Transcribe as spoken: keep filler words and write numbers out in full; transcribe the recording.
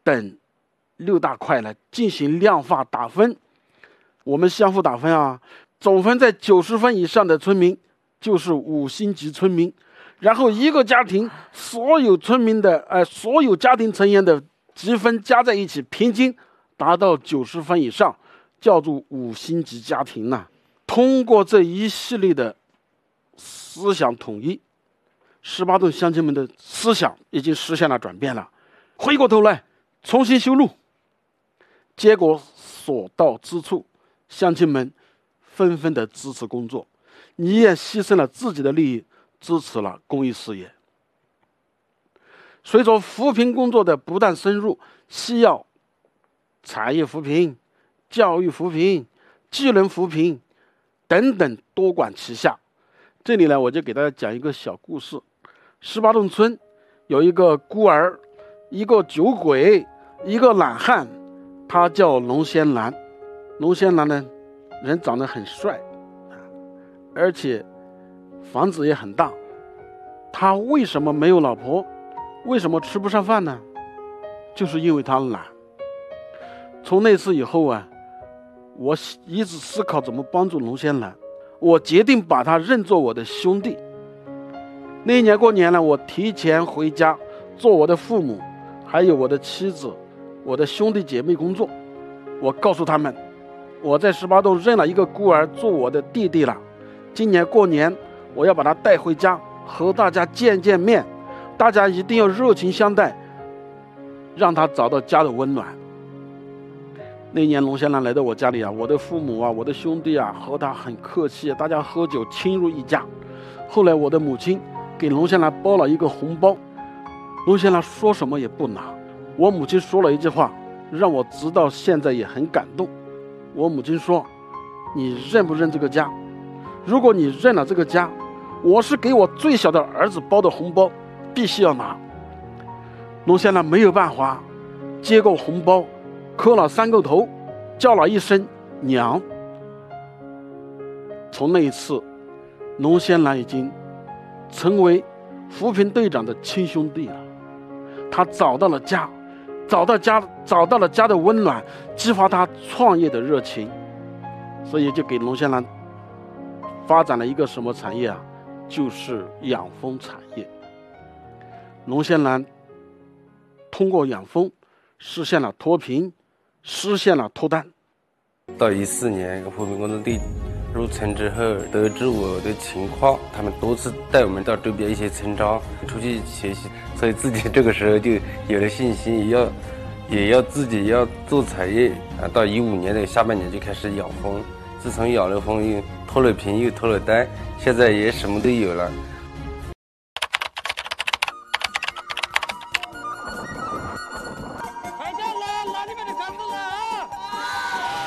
等六大块来进行量化打分。我们相互打分啊，总分在九十分以上的村民就是五星级村民，然后一个家庭所有村民的呃所有家庭成员的积分加在一起，平均达到九十分以上，叫做五星级家庭呐、啊。通过这一系列的思想统一，十八洞乡亲们的思想已经实现了转变了。回过头来重新修路，结果所到之处，乡亲们纷纷的支持工作，你也牺牲了自己的利益，支持了公益事业。随着扶贫工作的不断深入，需要产业扶贫、教育扶贫、技能扶贫等等多管齐下。这里呢，我就给大家讲一个小故事。十八洞村有一个孤儿，一个酒鬼，一个懒汉，他叫龙仙兰。龙仙兰呢，人长得很帅，而且房子也很大。他为什么没有老婆？为什么吃不上饭呢？就是因为他懒。从那次以后啊，我一直思考怎么帮助龙仙兰，我决定把他认作我的兄弟。那一年过年呢，我提前回家做我的父母，还有我的妻子、我的兄弟姐妹工作。我告诉他们，我在十八洞认了一个孤儿做我的弟弟了，今年过年我要把他带回家和大家见见面，大家一定要热情相待，让他找到家的温暖。那年龙仙兰来到我家里啊，我的父母啊，我的兄弟啊，和他很客气，大家喝酒亲如一家。后来我的母亲给龙仙兰包了一个红包，龙仙兰说什么也不拿。我母亲说了一句话，让我直到现在也很感动。我母亲说，你认不认这个家？如果你认了这个家，我是给我最小的儿子包的红包，必须要拿。龙仙兰没有办法，接过红包，磕了三个头，叫了一声娘。从那一次，龙仙兰已经成为扶贫队长的亲兄弟了。他找到了家，找到家，找到了家的温暖，激发他创业的热情，所以就给龙仙兰发展了一个什么产业啊？就是养蜂产业。龙仙兰通过养蜂实现了脱贫，实现了脱单。 到一四年扶贫工作队入村之后，得知我的情况，他们多次带我们到周边一些村庄出去学习，所以自己这个时候就有了信心，也要也要自己要做产业啊。到一五年的下半年就开始养蜂，自从养了蜂，又脱了贫，又脱了单，现在也什么都有了。